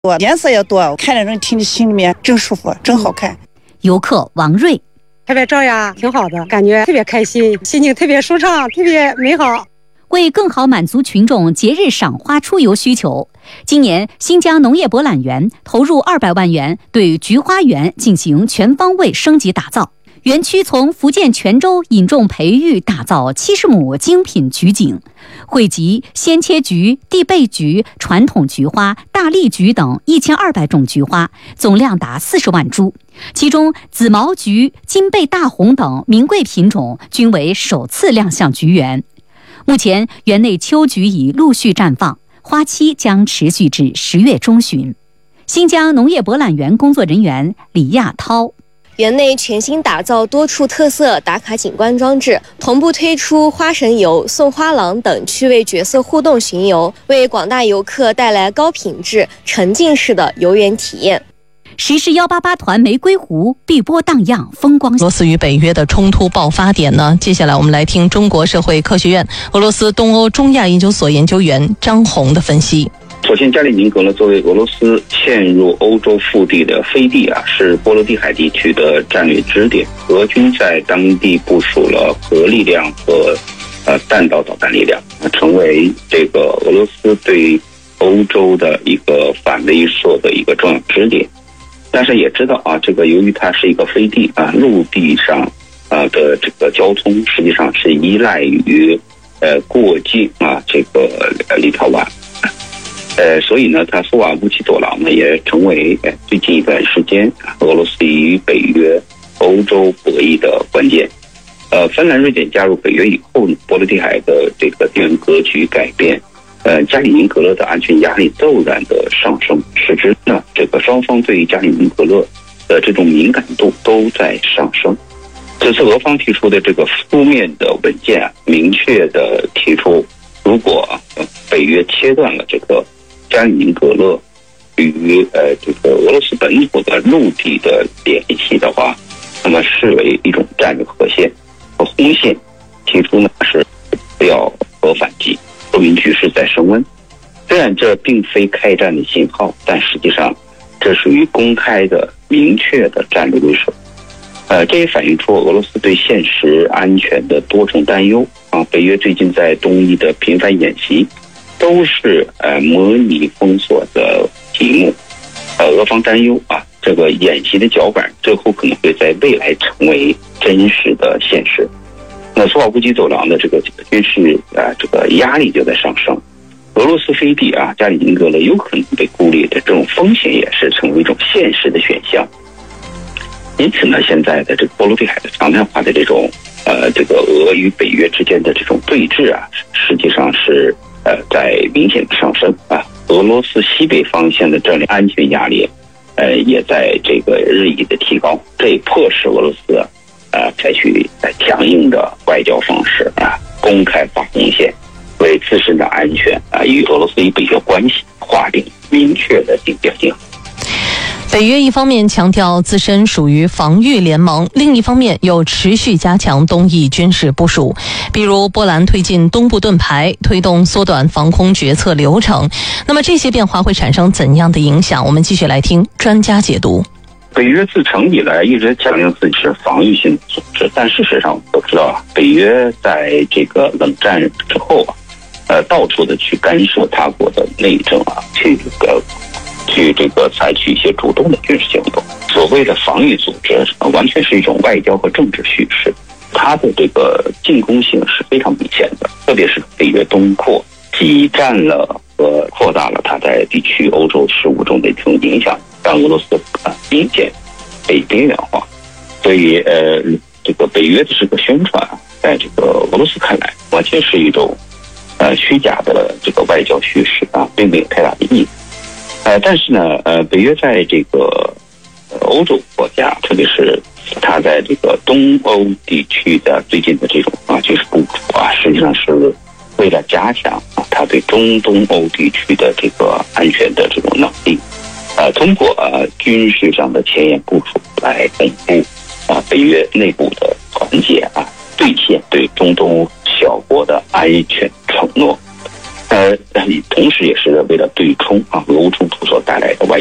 多，颜色也多，看着人听着心里面真舒服，真好看。 游客王瑞， 拍拍照呀，挺好的，感觉特别开心，心情特别舒畅，特别美好。 为更好满足群众节日赏花出游需求，今年新疆农业博览园投入200万元对菊花园进行全方位升级打造。园区从福建泉州引种培育打造70亩精品菊景，汇集鲜切菊、地贝菊、传统菊花、大丽菊等1200种菊花，总量达40万株。其中紫毛菊、金贝大红等名贵品种均为首次亮相菊园。目前园内秋菊已陆续绽放，花期将持续至10月中旬。新疆农业博览园工作人员李亚涛， 园内全新打造多处特色打卡景观装置，同步推出花神游、送花郎等趣味角色互动巡游，为广大游客带来高品质、沉浸式的游园体验。 时事188团玫瑰湖碧波荡漾，风光。 俄罗斯与北约的冲突爆发点呢？接下来我们来听中国社会科学院俄罗斯东欧中亚研究所研究员张红的分析。 首先，加里宁格勒作为俄罗斯嵌入欧洲腹地的飞地是波罗的海地区的战略支点。俄军在当地部署了核力量和弹道导弹力量，成为这个俄罗斯对欧洲的一个反威慑的一个重要支点。但是也知道这个由于它是一个飞地陆地上的这个交通实际上是依赖于过境这个立陶宛。所以呢，它索瓦乌齐走廊呢也成为最近一段时间俄罗斯与北约、欧洲博弈的关键。芬兰、瑞典加入北约以后呢，波罗的海的这个地缘格局改变，加里宁格勒的安全压力骤然的上升，使之呢这个双方对于加里宁格勒的这种敏感度都在上升。这次俄方提出的这个书面的文件明确的提出，如果北约切断了这个加里宁格勒与这个俄罗斯本土的陆地的联系的话，那么视为一种战略核线和红线，提出呢是不要核反击，说明局势在升温。虽然这并非开战的信号，但实际上这属于公开的明确的战略威慑。这也反映出俄罗斯对现实安全的多重担忧北约最近在东翼的频繁演习都是模拟封锁的题目。俄方担忧这个演习的脚本最后可能会在未来成为真实的现实。那索瓦乌基走廊的这个军事这个压力就在上升。俄罗斯飞地加里宁格勒有可能被孤立的这种风险也是成为一种现实的选项。因此呢，现在的这个波罗的海的常态化的这种这个俄与北约之间的这种对峙实际上是在明显的上升俄罗斯西北方向的战略安全压力也在这个日益的提高，这也迫使俄罗斯采取强硬的外交方式公开划红线，为自身的安全与俄罗斯与北约关系划定明确的定标性。 北约一方面强调自身属于防御联盟，另一方面又持续加强东翼军事部署，比如波兰推进东部盾牌，推动缩短防空决策流程。那么这些变化会产生怎样的影响？我们继续来听专家解读。 北约自成以来一直强调自己是防御性组织，但事实上我们都知道北约在这个冷战之后到处的去干涉他国的内政去这个采取一些主动的军事行动。所谓的防御组织完全是一种外交和政治叙事，它的这个进攻性是非常明显的，特别是北约东扩挤占了和扩大了它在地区欧洲事务中的这种影响，让俄罗斯明显被边缘化。所以这个北约的这个宣传在这个俄罗斯看来完全是一种虚假的这个外交叙事并没有太大的意义。但是呢，北约在这个欧洲国家，特别是它在这个东欧地区的最近的这种军事部署实际上是为了加强它对中东欧地区的这个安全的这种能力，通过军事上的前沿部署来巩固北约内部的团结兑现对中东小国的安全承诺。 同时也是为了对冲俄乌冲突所带来的外